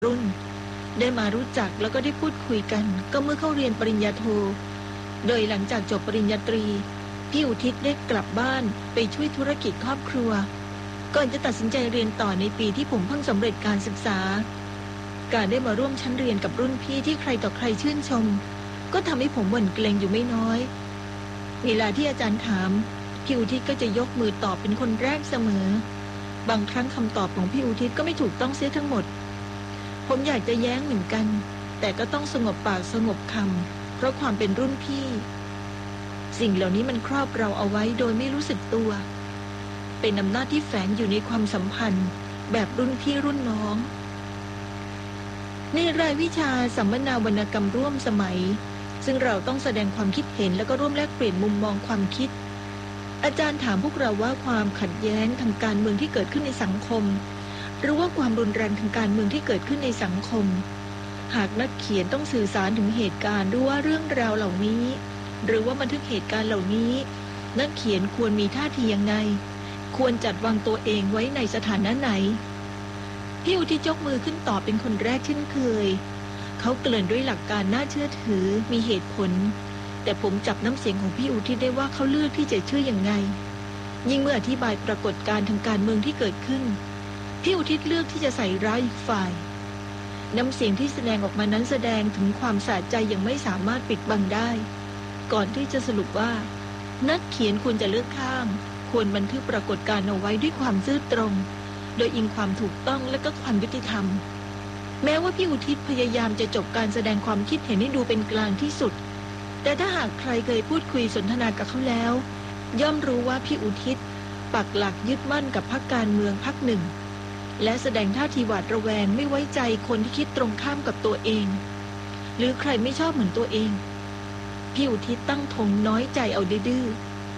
รุ่นได้มารู้จักแล้วก็ได้พูดคุยกันก็เมื่อเข้าเรียนปริญญาโทโดยหลังจากจบปริญญาตรีพี่อุทิศได้กลับบ้านไปช่วยธุรกิจครอบครัวก่อนจะตัดสินใจเรียนต่อในปีที่ผมเพิ่งสำเร็จการศึกษาการได้มาร่วมชั้นเรียนกับรุ่นพี่ที่ใครต่อใครชื่นชมก็ทำให้ผมหวั่นเกรงอยู่ไม่น้อยเวลาที่อาจารย์ถามพี่อุทิศก็จะยกมือตอบเป็นคนแรกเสมอบางครั้งคำตอบของพี่อุทิศก็ไม่ถูกต้องเสียทั้งหมดผมอยากจะแย้งเหมือนกันแต่ก็ต้องสงบปากสงบคำเพราะความเป็นรุ่นพี่สิ่งเหล่านี้มันครอบเราเอาไว้โดยไม่รู้สึกตัวเป็นอำนาจที่แฝงอยู่ในความสัมพันธ์แบบรุ่นพี่รุ่นน้องในรายวิชาสัมมนาวรรณกรรมร่วมสมัยซึ่งเราต้องแสดงความคิดเห็นแล้วก็ร่วมแลกเปลี่ยนมุมมองความคิดอาจารย์ถามพวกเราว่าความขัดแย้งทางการเมืองที่เกิดขึ้นในสังคมหรือว่าความรุนแรงทางการเมืองที่เกิดขึ้นในสังคมหากนักเขียนต้องสื่อสารถึงเหตุการณ์หรือว่าเรื่องราวเหล่านี้หรือว่าบันทึกเหตุการณ์เหล่านี้นักเขียนควรมีท่าทียังไงควรจัดวางตัวเองไว้ในสถานะไหนพี่อุทิศยกมือขึ้นตอบเป็นคนแรกเช่นเคยเขาเกริ่นด้วยหลักการน่าเชื่อถือมีเหตุผลแต่ผมจับน้ำเสียงของพี่อุทิศได้ว่าเขาเลือกที่จะเชื่ออย่างไงยิ่งเมื่ออธิบายปรากฏการณ์ทางการเมืองที่เกิดขึ้นพี่อุทิศเลือกที่จะใส่ร้ายอีกฝ่ายน้ำเสียงที่แสดงออกมานั้นแสดงถึงความสะใจอย่างไม่สามารถปิดบังได้ก่อนที่จะสรุปว่านักเขียนควรจะเลือกข้างควรบันทึกปรากฏการณ์เอาไว้ด้วยความซื่อตรงโดยอิงความถูกต้องและก็ความยุติธรรมแม้ว่าพี่อุทิศพยายามจะจบการแสดงความคิดเห็นให้ดูเป็นกลางที่สุดแต่ถ้าหากใครเคยพูดคุยสนทนากับเขาแล้วย่อมรู้ว่าพี่อุทิศปักหลักยึดมั่นกับพรรคการเมืองพรรคหนึ่งและแสดงท่าทีหวาดระแวงไม่ไว้ใจคนที่คิดตรงข้ามกับตัวเองหรือใครไม่ชอบเหมือนตัวเองพี่อุทิศตั้งธงน้อยใจเอาดื้อ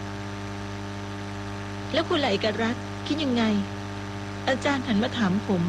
แล้วคุณเอกรัตน์คิดยังไงอาจารย์หันมาถามผม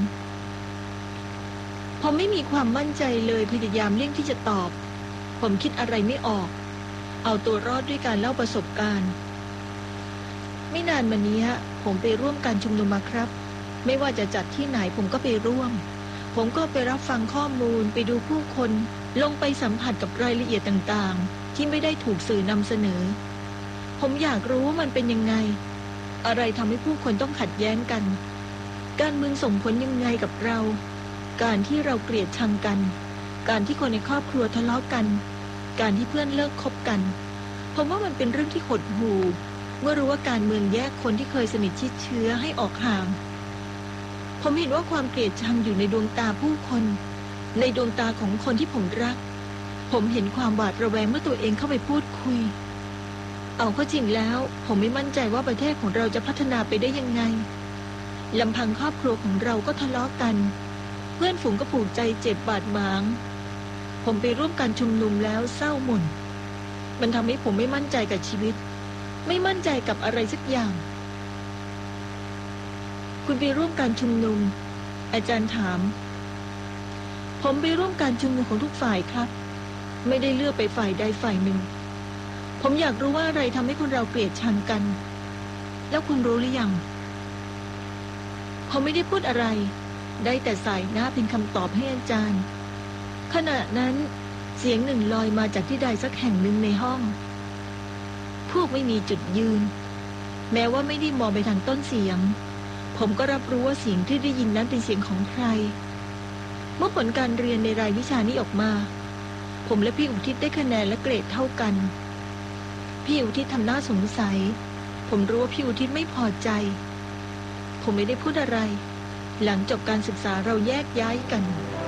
ไม่มีความมั่นใจเลยพยายามเลี่ยงที่จะตอบผมคิดอะไรไม่ออกเอาตัวรอดด้วยการเล่าประสบการณ์ไม่นานมานี้ผมไปร่วมการชุมนุมมาครับไม่ว่าจะจัดที่ไหนผมก็ไปร่วมผมก็ไปรับฟังข้อมูลไปดูผู้คนลงไปสัมผัสกับรายละเอียดต่างๆที่ไม่ได้ถูกสื่อนำเสนอผมอยากรู้ว่ามันเป็นยังไงอะไรทำให้ผู้คนต้องขัดแย้งกันการเมืองส่งผลยังไงกับเราการที่เราเกลียดชังกันการที่คนในครอบครัวทะเลาะกันการที่เพื่อนเลิกคบกันผมว่ามันเป็นเรื่องที่หดหู่เมื่อรู้ว่าการเมืองแยกคนที่เคยสนิทชิดเชื้อให้ออกห่างผมเห็นว่าความเกลียดชังอยู่ในดวงตาผู้คนในดวงตาของคนที่ผมรักผมเห็นความหวาดระแวงเมื่อตัวเองเข้าไปพูดคุยเอาเข้าจริงแล้วผมไม่มั่นใจว่าประเทศของเราจะพัฒนาไปได้ยังไงลำพังครอบครัวของเราก็ทะเลาะกันเพื่อนฝูงก็ผูกใจเจ็บบาดหมางผมไปร่วมการชุมนุมแล้วเศร้าหม่นมันทำให้ผมไม่มั่นใจกับชีวิตไม่มั่นใจกับอะไรสักอย่างคุณไปร่วมการชุมนุมอาจารย์ถามผมไปร่วมการชุมนุมของทุกฝ่ายครับไม่ได้เลือกไปฝ่ายใดฝ่ายหนึ่งผมอยากรู้ว่าอะไรทำให้คนเราเกลียดชังกันแล้วคุณรู้หรือยังผมไม่ได้พูดอะไรได้แต่สายหน้าเป็นคำตอบให้อาจารย์ขณะนั้นเสียงหนึ่งลอยมาจากที่ใดสักแห่งหนึ่งในห้องพวกไม่มีจุดยืนแม้ว่าไม่ได้มองไปทางต้นเสียงผมก็รับรู้ว่าเสียงที่ได้ยินนั้นเป็นเสียงของใครเมื่อผลการเรียนในรายวิชานี้ออกมาผมและพี่อุทิศได้คะแนนและเกรดเท่ากันพี่อุทิศทำหน้าสงสัยผมรู้ว่าพี่อุทิศไม่พอใจผมไม่ได้พูดอะไรหลังจบการศึกษาเราแยกย้ายกัน